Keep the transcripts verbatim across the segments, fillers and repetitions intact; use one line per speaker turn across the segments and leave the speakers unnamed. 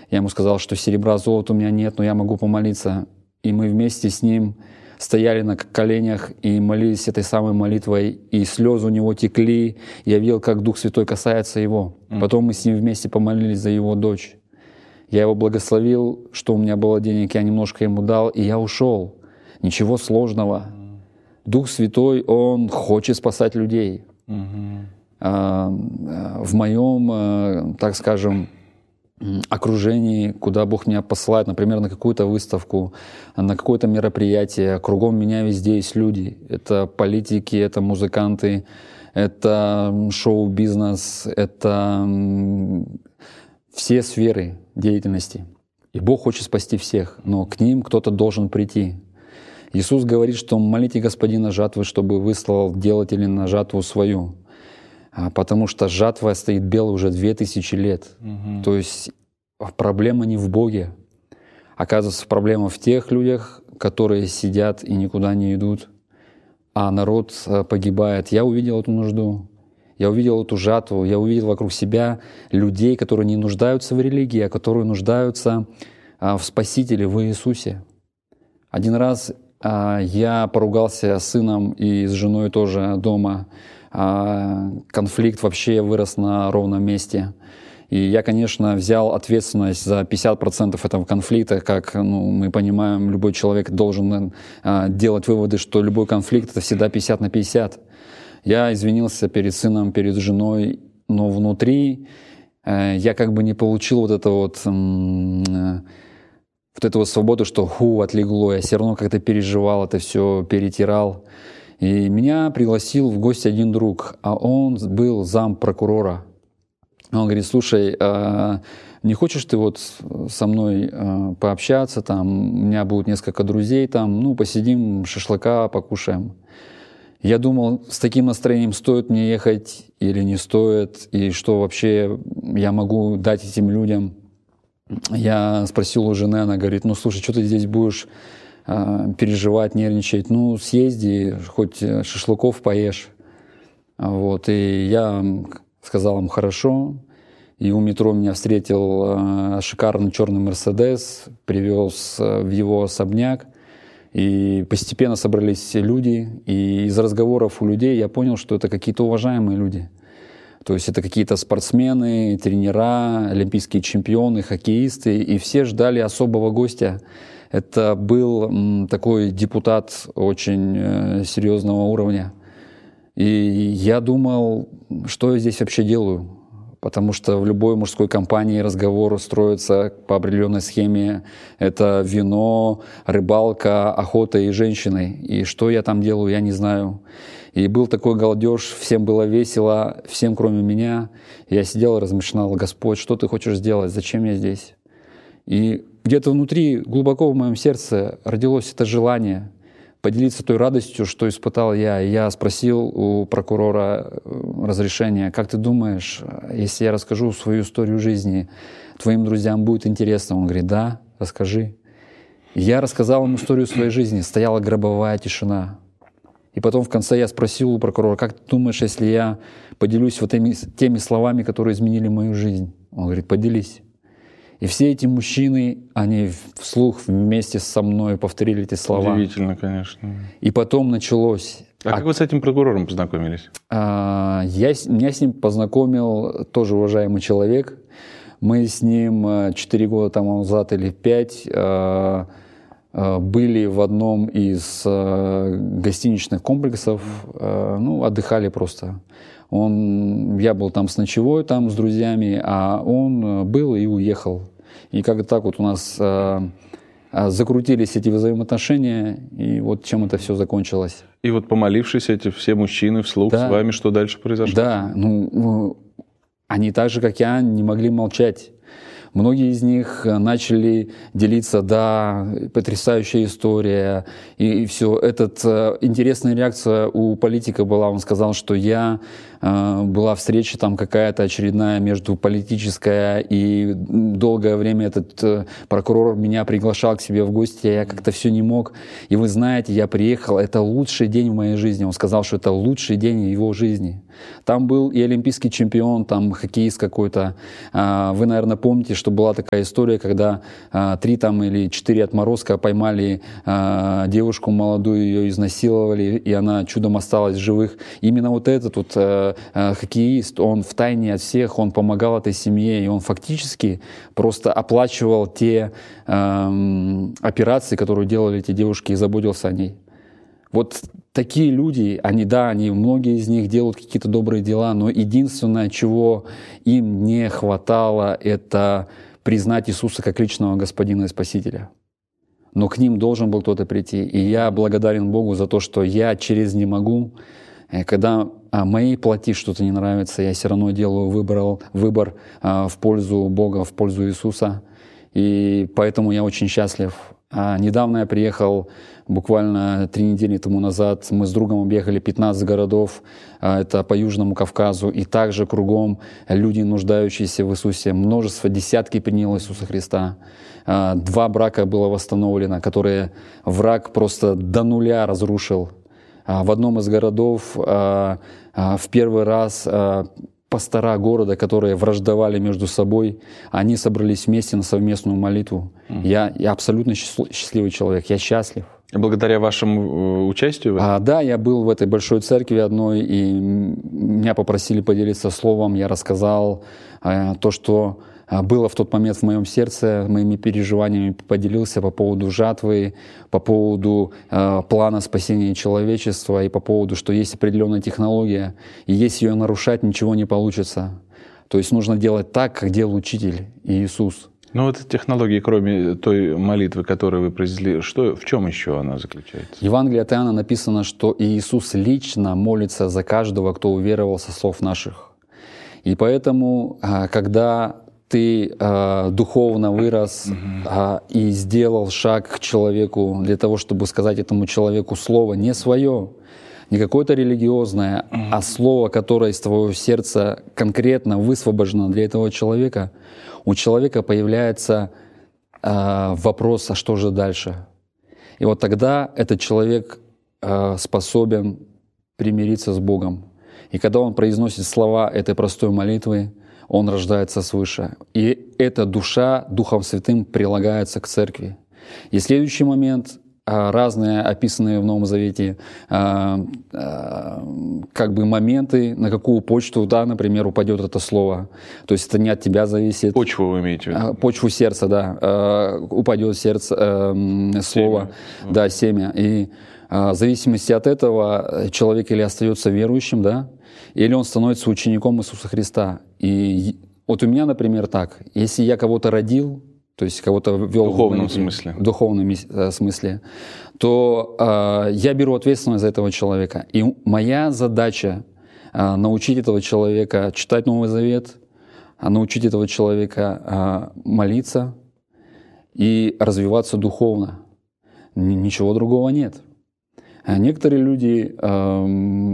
Я ему сказал, что серебра, золота у меня нет, но я могу помолиться. И мы вместе с ним стояли на коленях и молились этой самой молитвой, и слезы у него текли. Я видел, как Дух Святой касается его. Потом мы с ним вместе помолились за его дочь. Я его благословил, что у меня было денег, я немножко ему дал, и я ушел. Ничего сложного. Дух Святой, Он хочет спасать людей.
Mm-hmm.
В моем, так скажем, окружении, куда Бог меня посылает, например, на какую-то выставку, на какое-то мероприятие, кругом меня везде есть люди. Это политики, это музыканты, это шоу-бизнес, это все сферы деятельности. И Бог хочет спасти всех, но к ним кто-то должен прийти. Иисус говорит, что молите Господина жатвы, чтобы выслал делателей на жатву свою. Потому что жатва стоит белой уже две тысячи лет.
Угу.
То есть проблема не в Боге. Оказывается, проблема в тех людях, которые сидят и никуда не идут, а народ погибает. Я увидел эту нужду, я увидел эту жатву, я увидел вокруг себя людей, которые не нуждаются в религии, а которые нуждаются в Спасителе, в Иисусе. Один раз я поругался с сыном и с женой тоже дома. Конфликт вообще вырос на ровном месте. И я, конечно, взял ответственность за пятьдесят процентов этого конфликта. Как ну, мы понимаем, любой человек должен делать выводы, что любой конфликт — это всегда пятьдесят на пятьдесят. Я извинился перед сыном, перед женой, но внутри я как бы не получил вот это вот, вот эту вот свободу, что ху, отлегло. Я все равно как-то переживал это все, перетирал. И меня пригласил в гости один друг, а он был зампрокурора. Он говорит: слушай, не хочешь ты вот со мной пообщаться, там, у меня будет несколько друзей, там, ну, посидим, шашлыка покушаем. Я думал, с таким настроением стоит мне ехать или не стоит, и что вообще я могу дать этим людям. Я спросил у жены, она говорит: ну, слушай, что ты здесь будешь переживать, нервничать, ну, съезди, хоть шашлыков поешь. Вот, и я сказал им: хорошо. И у метро меня встретил шикарный черный Мерседес, привез в его особняк. И постепенно собрались люди. И из разговоров у людей я понял, что это какие-то уважаемые люди. То есть это какие-то спортсмены, тренера, олимпийские чемпионы, хоккеисты. И все ждали особого гостя. Это был м, такой депутат очень э, серьезного уровня. И я думал, что я здесь вообще делаю. Потому что в любой мужской компании разговор строится по определенной схеме. Это вино, рыбалка, охота и женщины. И что я там делаю, я не знаю. И был такой галдеж, всем было весело, всем кроме меня. Я сидел и размышлял: Господь, что ты хочешь сделать, зачем я здесь? И где-то внутри, глубоко в моем сердце родилось это желание поделиться той радостью, что испытал я. И я спросил у прокурора разрешения: как ты думаешь, если я расскажу свою историю жизни, твоим друзьям будет интересно? Он говорит: да, расскажи. И я рассказал им историю своей жизни, стояла гробовая тишина. И потом в конце я спросил у прокурора: как ты думаешь, если я поделюсь вот теми, теми словами, которые изменили мою жизнь? Он говорит: поделись. И все эти мужчины, они вслух вместе со мной повторили эти слова.
Удивительно, конечно.
И потом началось.
А, а как вы с этим прокурором познакомились?
А, я, меня с ним познакомил тоже уважаемый человек. Мы с ним четыре года тому назад или пять а, а, были в одном из а, гостиничных комплексов, а, ну, отдыхали просто. Он, я был там с ночевой, там с друзьями, а он был и уехал. И как-то так вот у нас а, а, закрутились эти взаимоотношения, и вот чем это все закончилось.
И вот помолившись, эти все мужчины вслух да. с вами, что дальше произошло?
Да, ну, они так же, как я, не могли молчать. Многие из них начали делиться: да, потрясающая история, и, и все. Этот, интересная реакция у политика была, он сказал, что я была встреча там какая-то очередная между политическая, и долгое время этот прокурор меня приглашал к себе в гости, а я как-то все не мог. И вы знаете, я приехал, это лучший день в моей жизни. Он сказал, что это лучший день в его жизни. Там был и олимпийский чемпион, там хоккеист какой-то. Вы, наверное, помните, что была такая история, когда три там или четыре отморозка поймали девушку молодую, ее изнасиловали, и она чудом осталась в живых. Именно вот этот вот хоккеист, он втайне от всех, он помогал этой семье, и он фактически просто оплачивал те операции, которые делали эти девушки, и заботился о ней. Вот такие люди, они, да, они, многие из них делают какие-то добрые дела, но единственное, чего им не хватало, это признать Иисуса как личного Господина и Спасителя. Но к ним должен был кто-то прийти. И я благодарен Богу за то, что я через «не могу», когда моей плоти что-то не нравится, я все равно делаю выбор, выбор в пользу Бога, в пользу Иисуса. И поэтому я очень счастлив. А недавно я приехал, буквально три недели тому назад, мы с другом объехали пятнадцать городов, это по Южному Кавказу, и также кругом люди, нуждающиеся в Иисусе. Множество, десятки приняло Иисуса Христа. Два брака было восстановлено, которые враг просто до нуля разрушил. В одном из городов в первый раз пастора города, которые враждовали между собой, они собрались вместе на совместную молитву. Mm-hmm. Я, я абсолютно счастливый человек, я счастлив.
Благодаря вашему участию?
А, да, я был в этой большой церкви одной, и меня попросили поделиться словом, я рассказал а, то, что было в тот момент в моем сердце, моими переживаниями поделился по поводу жатвы, по поводу э, плана спасения человечества и по поводу, что есть определенная технология, и если ее нарушать, ничего не получится. То есть нужно делать так, как делал учитель Иисус.
Ну вот технологии, кроме той молитвы, которую вы произнесли, что, в чем еще она заключается?
В Евангелии от Иоанна написано, что Иисус лично молится за каждого, кто уверовал со слов наших. И поэтому, когда ты э, духовно вырос э, и сделал шаг к человеку для того, чтобы сказать этому человеку слово не свое, не какое-то религиозное, а слово, которое из твоего сердца конкретно высвобождено для этого человека, у человека появляется э, вопрос, а что же дальше? И вот тогда этот человек э, способен примириться с Богом. И когда он произносит слова этой простой молитвы, он рождается свыше. И эта душа Духом Святым прилагается к церкви. И следующий момент, разные описанные в Новом Завете как бы моменты, на какую почту, да, например, упадет это слово. То есть это не от тебя зависит.
Почву вы имеете в виду?
Почву сердца, да. Упадет сердце слово, семя. Да, семя. И в зависимости от этого человек или остается верующим, да, или он становится учеником Иисуса Христа. И вот у меня, например, так. Если я кого-то родил, то есть кого-то ввел
в духовном
в,
смысле,
в духовном э, смысле, то э, я беру ответственность за этого человека. И моя задача э, научить этого человека читать Новый Завет, научить этого человека э, молиться и развиваться духовно. Ничего другого нет. Некоторые люди, э,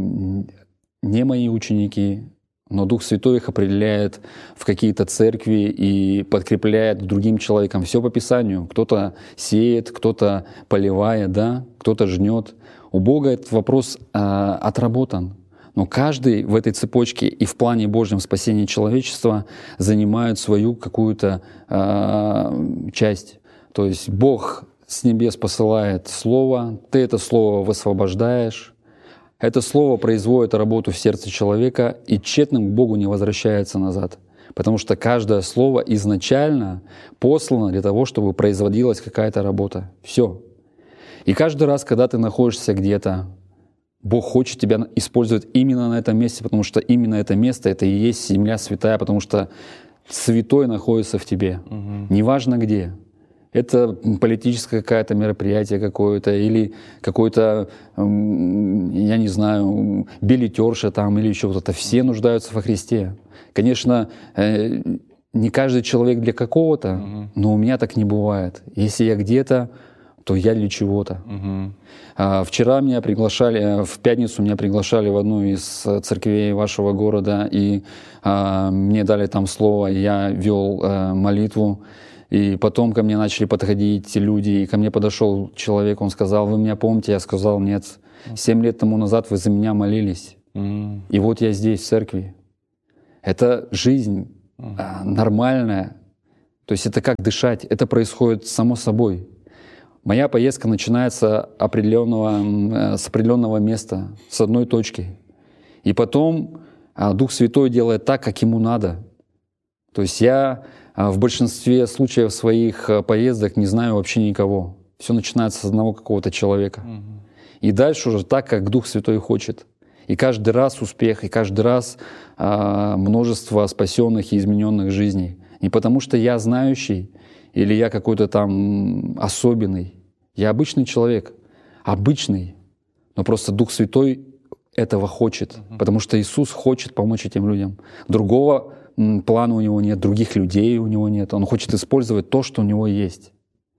не мои ученики, но Дух Святой их определяет в какие-то церкви и подкрепляет другим человеком. Все по Писанию. Кто-то сеет, кто-то поливает, да? Кто-то жнет. У Бога этот вопрос э, отработан. Но каждый в этой цепочке и в плане Божьем спасения человечества занимает свою какую-то э, часть. То есть Бог с небес посылает Слово, ты это Слово высвобождаешь. Это Слово производит работу в сердце человека и тщетным к Богу не возвращается назад. Потому что каждое слово изначально послано для того, чтобы производилась какая-то работа. Все. И каждый раз, когда ты находишься где-то, Бог хочет тебя использовать именно на этом месте, потому что именно это место — это и есть земля святая, потому что святой находится в тебе. Угу. Неважно где. Это политическое какое-то мероприятие какое-то, или какой-то, я не знаю, билетерша там, или еще что-то. Все нуждаются во Христе. Конечно, не каждый человек для какого-то, но у меня так не бывает. Если я где-то, то я для чего-то.
Угу.
А, вчера меня приглашали, в пятницу меня приглашали в одну из церквей вашего города, и а, мне дали там слово, и я вел а, молитву. И потом ко мне начали подходить люди, и ко мне подошел человек, он сказал: вы меня помните? Я сказал: нет. Семь лет тому назад вы за меня молились. Mm. И вот я здесь, в церкви. Это жизнь mm. а, нормальная. То есть это как дышать. Это происходит само собой. Моя поездка начинается определенного, с определенного места, с одной точки. И потом а, Дух Святой делает так, как Ему надо. То есть я в большинстве случаев своих поездок не знаю вообще никого. Все начинается с одного какого-то человека. Угу. И дальше уже так, как Дух Святой хочет. И каждый раз успех, и каждый раз а, множество спасенных и измененных жизней. Не потому что я знающий или я какой-то там особенный. Я обычный человек. Обычный. Но просто Дух Святой этого хочет. Угу. Потому что Иисус хочет помочь этим людям. Другого плана у него нет, других людей у него нет. Он хочет использовать то, что у него есть.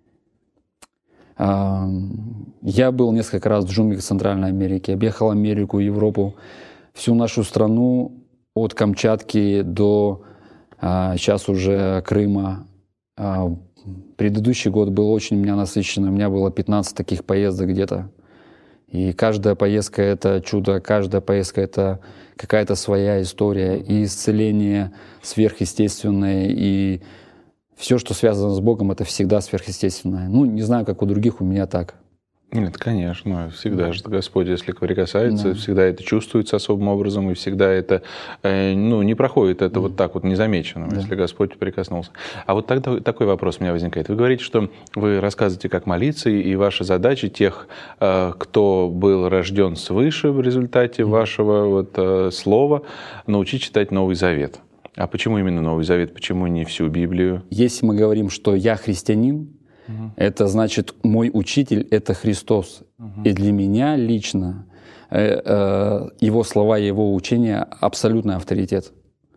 Я был несколько раз в джунглях Центральной Америки, объехал Америку, Европу, всю нашу страну от Камчатки до сейчас уже Крыма. Предыдущий год был очень у меня насыщенный, у меня было пятнадцать таких поездок где-то. И каждая поездка — это чудо, каждая поездка — это какая-то своя история, и исцеление сверхъестественное, и все, что связано с Богом, это всегда сверхъестественное. Ну, не знаю, как у других, у меня так.
Нет, конечно, всегда же Господь, если прикасается, да. всегда это чувствуется особым образом, и всегда это, ну, не проходит это да. вот так вот незамеченным, да. если Господь прикоснулся. А вот тогда такой вопрос у меня возникает. Вы говорите, что вы рассказываете, как молиться, и ваша задача тех, кто был рожден свыше в результате да. вашего вот слова, научить читать Новый Завет. А почему именно Новый Завет? Почему не всю Библию?
Если мы говорим, что я христианин, Uh-huh. это значит, мой учитель — это Христос. Uh-huh. И для меня лично э, э, его слова, его учения — абсолютный авторитет.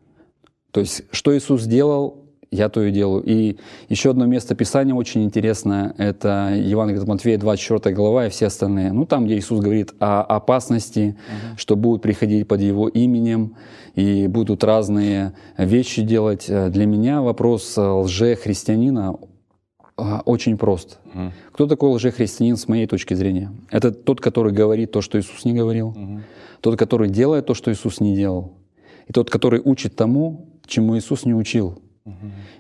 То есть, что Иисус сделал, я то и делаю. И еще одно место Писания очень интересное — это Евангелие от Матфея, двадцать четвёртая глава и все остальные. Ну, там, где Иисус говорит о опасности, uh-huh. что будут приходить под Его именем, и будут разные вещи делать. Для меня вопрос лжехристианина очень прост. Uh-huh. Кто такой лжехристианин с моей точки зрения? Это тот, который говорит то, что Иисус не говорил, uh-huh. тот, который делает то, что Иисус не делал, и тот, который учит тому, чему Иисус не учил. Uh-huh.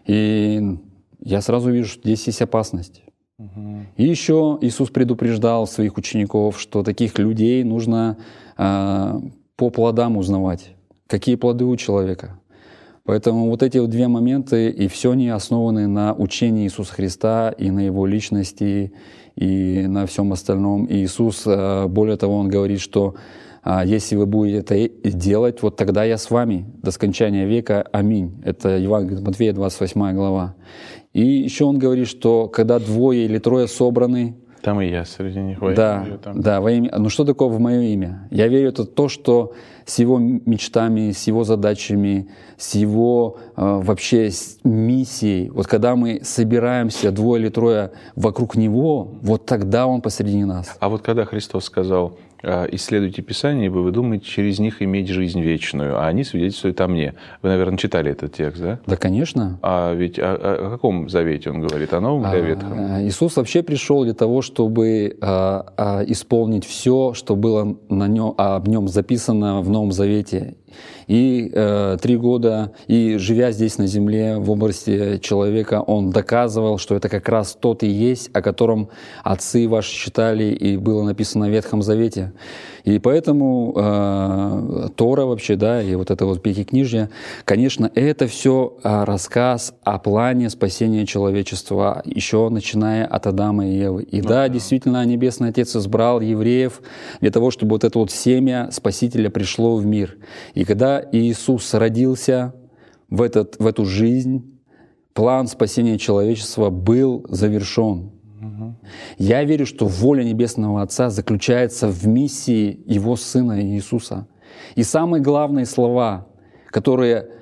И я сразу вижу, что здесь есть опасность. Uh-huh. И еще Иисус предупреждал своих учеников, что таких людей нужно э, по плодам узнавать. Какие плоды у человека? Поэтому вот эти вот две моменты, и все они основаны на учении Иисуса Христа и на Его личности, и на всем остальном. И Иисус, более того, Он говорит, что если вы будете это делать, вот тогда я с вами до скончания века. Аминь. Это Евангелие от Матфея, двадцать восьмая глава. И еще Он говорит, что когда двое или трое собраны,
там и я среди них во имя
да,
Мое, там.
Да, во имя. Ну что такое в мое имя? Я верю, это то, что с его мечтами, с его задачами, с его э, вообще с миссией. Вот когда мы собираемся двое или трое вокруг него, вот тогда он посреди нас.
А вот когда Христос сказал: исследуйте Писание, ибо вы думаете через них иметь жизнь вечную, а они свидетельствуют о мне. Вы, наверное, читали этот текст, да?
Да, конечно.
А ведь о, о каком завете он говорит? О Новом или о Ветхом?
Иисус вообще пришел для того, чтобы а, а, исполнить все, что было на нем, об нем записано в Новом Завете. И э, три года, и живя здесь на земле, в области человека, он доказывал, что это как раз тот и есть, о котором отцы ваши читали, и было написано в Ветхом Завете. И поэтому э, Тора вообще, да, и вот это вот Пятикнижие, конечно, это все рассказ о плане спасения человечества, еще начиная от Адама и Евы. И ну, да, да, действительно, Небесный Отец избрал евреев для того, чтобы вот это вот семя Спасителя пришло в мир. И когда Иисус родился в, этот, в эту жизнь, план спасения человечества был завершен. Угу. Я верю, что воля Небесного Отца заключается в миссии Его Сына Иисуса. И самые главные слова, которые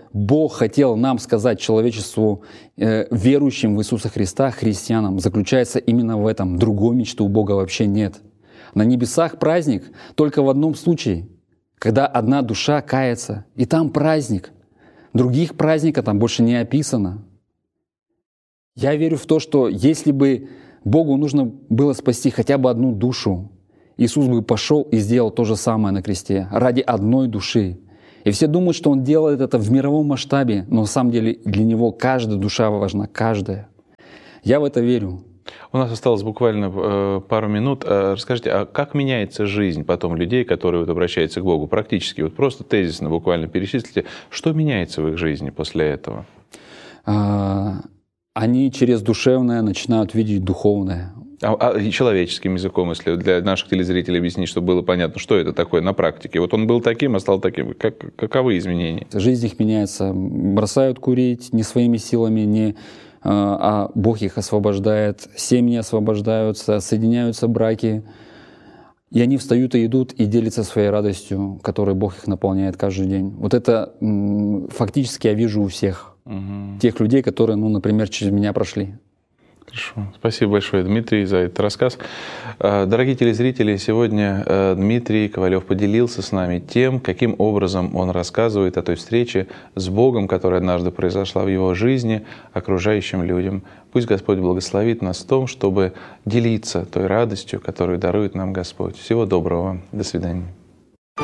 Бог хотел нам сказать, человечеству, э, верующим в Иисуса Христа, христианам, заключается именно в этом. Другой мечты у Бога вообще нет. На небесах праздник только в одном случае, когда одна душа кается, и там праздник. Других праздников там больше не описано. Я верю в то, что если бы Богу нужно было спасти хотя бы одну душу, Иисус бы пошел и сделал то же самое на кресте ради одной души. И все думают, что Он делает это в мировом масштабе, но на самом деле для Него каждая душа важна, каждая. Я в это верю.
У нас осталось буквально э, пару минут. Э, расскажите, а как меняется жизнь потом людей, которые вот обращаются к Богу? Практически, вот просто тезисно буквально перечислите, что меняется в их жизни после этого?
А, они через душевное начинают видеть духовное.
А, а человеческим языком, если для наших телезрителей объяснить, чтобы было понятно, что это такое на практике? Вот он был таким, а стал таким. Как, каковы изменения?
Жизнь их меняется. Бросают курить не своими силами, не, а Бог их освобождает. Семьи освобождаются, соединяются браки. И они встают и идут и делятся своей радостью, которой Бог их наполняет каждый день. Вот это фактически я вижу у всех. Угу. Тех людей, которые, ну, например, через меня прошли.
Хорошо. Спасибо большое, Дмитрий, за этот рассказ. Дорогие телезрители, сегодня Дмитрий Ковалев поделился с нами тем, каким образом он рассказывает о той встрече с Богом, которая однажды произошла в его жизни, окружающим людям. Пусть Господь благословит нас в том, чтобы делиться той радостью, которую дарует нам Господь. Всего доброго. До свидания.